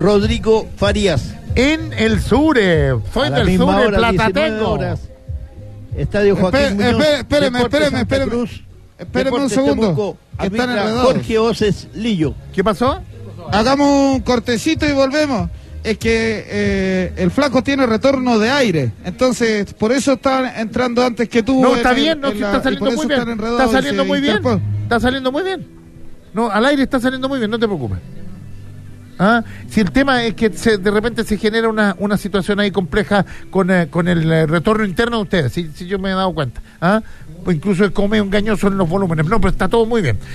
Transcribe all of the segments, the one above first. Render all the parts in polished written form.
Rodrigo Farías. En el Sure, soy del Sure, Platatengo. Estadio Joaquín Muñoz. Espéreme un segundo. Están enredados. Jorge Oces Lillo. ¿Qué pasó? Hagamos un cortecito y volvemos. Es que el flaco tiene retorno de aire, entonces por eso está entrando antes que tú. No, está bien, no, está saliendo muy bien. Está saliendo muy bien. Está saliendo muy bien. No, al aire está saliendo muy bien, no te preocupes. Si el tema es que de repente se genera una situación ahí compleja con el retorno interno de ustedes, si yo me he dado cuenta. Pues incluso es como medio engañoso en los volúmenes. No, pero está todo muy bien.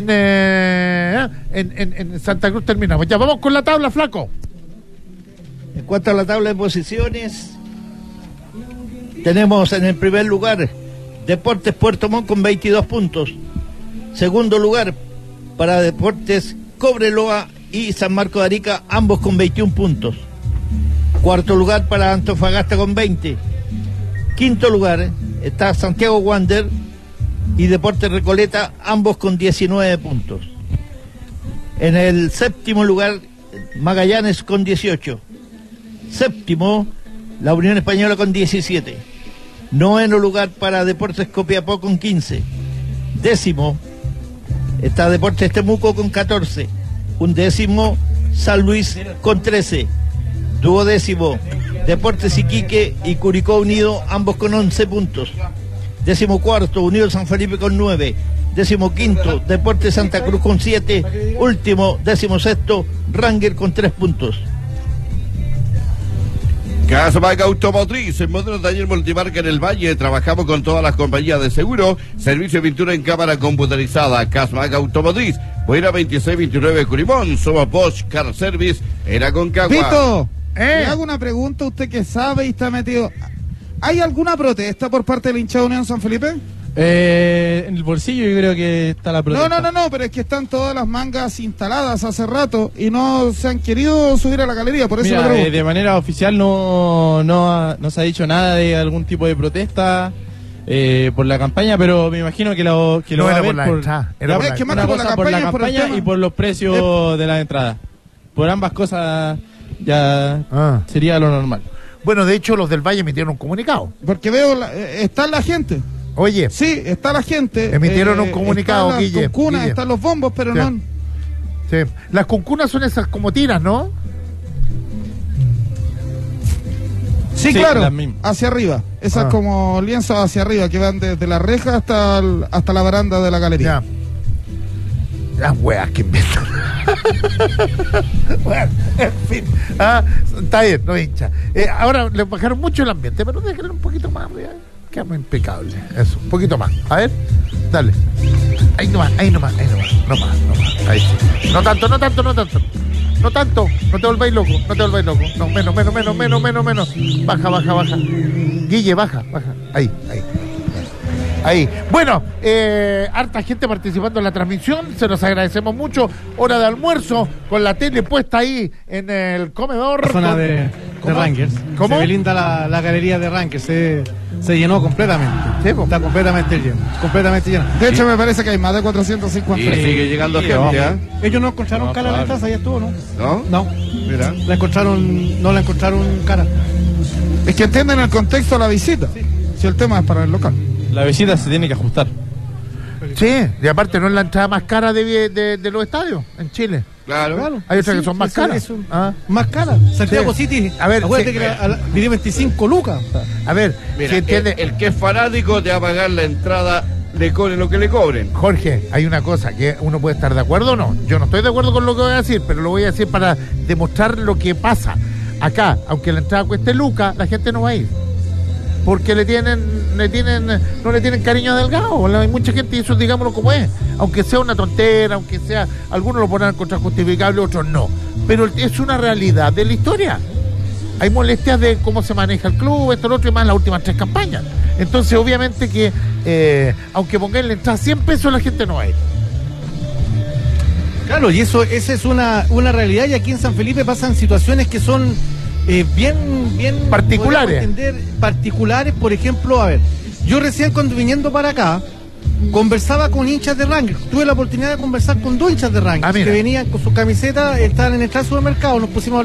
En Santa Cruz terminamos. Ya, vamos con la tabla, flaco. En cuanto a la tabla de posiciones, tenemos en el primer lugar Deportes Puerto Montt con 22 puntos. Segundo lugar para Deportes Cobreloa y San Marcos de Arica, ambos con 21 puntos. Cuarto lugar para Antofagasta con 20. Quinto lugar está Santiago Wander y Deportes Recoleta, ambos con 19 puntos. En el séptimo lugar, Magallanes con 18. Séptimo, la Unión Española con 17. Noveno lugar para Deportes Copiapó con 15. Décimo está Deportes Temuco con 14. Undécimo, San Luis con 13. Duodécimo, Deportes Iquique y Curicó Unido, ambos con 11 puntos. Décimo cuarto, Unido San Felipe con 9. Décimo quinto, Deportes Santa Cruz con 7. Último, décimo sexto, Ranger con 3 puntos. Casmac Automotriz, el modelo taller multimarca en el Valle. Trabajamos con todas las compañías de seguro. Servicio de pintura en cámara computarizada. Casmac Automotriz. Buena 2629 Curimón. Somos Bosch Car Service. Era con Cagua. Vito, le hago una pregunta, usted que sabe y está metido. ¿Hay alguna protesta por parte del hinchado Unión San Felipe? En el bolsillo yo creo que está la protesta. No, pero es que están todas las mangas instaladas hace rato y no se han querido subir a la galería, por eso Mira, lo pregunto. de manera oficial no se ha dicho nada de algún tipo de protesta por la campaña, pero me imagino que lo no va a era ver por la entrada, era por la campaña y por los precios de la entrada. Por ambas cosas ya sería lo normal. Bueno, de hecho los del Valle emitieron un comunicado. Porque veo, está la gente. Oye, sí, está la gente. Emitieron un comunicado, están Guille. Las cuncunas, están los bombos, pero sí. no. Sí. Las cuncunas son esas como tiras, ¿no? Sí, claro, hacia arriba. Esas como lienzos hacia arriba que van desde la reja hasta la baranda de la galería. Ya. Las weas que inventan. Bueno, en fin. Está bien, no hincha. Ahora le bajaron mucho el ambiente, pero déjenle un poquito más arriba. Quedamos impecable. Eso, un poquito más. A ver, dale. Ahí nomás. No más. Ahí sí. No tanto. No te volváis loco. No, menos. Baja. Guille, baja. Ahí. Bueno, harta gente participando en la transmisión, se los agradecemos mucho. Hora de almuerzo, con la tele puesta ahí en el comedor. Zona de Rangers. ¿Cómo? Se ve linda la galería de Rangers, se llenó completamente. Sí, está completamente lleno. De hecho, me parece que hay más de 450. Y sigue llegando gente, Ellos no encontraron cara en la casa, ya estuvo, ¿no? ¿No? Mira. No la encontraron cara. Es que entienden el contexto de la visita. Sí. Si el tema es para el local. La visita se tiene que ajustar. Sí, y aparte no es la entrada más cara de los estadios en Chile. Claro. Hay otras que son más caras. Más caras. Santiago City. A ver, acuérdate que pidió 25 lucas. A ver, mira, si entiende. El que es fanático te va a pagar la entrada, le cobren lo que le cobren. Jorge, hay una cosa que uno puede estar de acuerdo o no. Yo no estoy de acuerdo con lo que voy a decir, pero lo voy a decir para demostrar lo que pasa. Acá, aunque la entrada cueste lucas, la gente no va a ir. Porque no le tienen cariño a Delgado. Hay mucha gente, y eso digámoslo como es. Aunque sea una tontera, aunque sea, algunos lo ponen contra justificable, otros no. Pero es una realidad de la historia. Hay molestias de cómo se maneja el club, esto, lo otro, y más las últimas 3 campañas. Entonces, obviamente que, aunque pongan la entrada 100 pesos, la gente no va a ir. Claro, y esa es una realidad, y aquí en San Felipe pasan situaciones que son bien particulares. Particulares, por ejemplo, a ver, yo recién cuando viniendo para acá conversaba con hinchas de Rangers, tuve la oportunidad de conversar con 2 hinchas de Rangers que venían con sus camisetas, estaban en el supermercado, nos pusimos a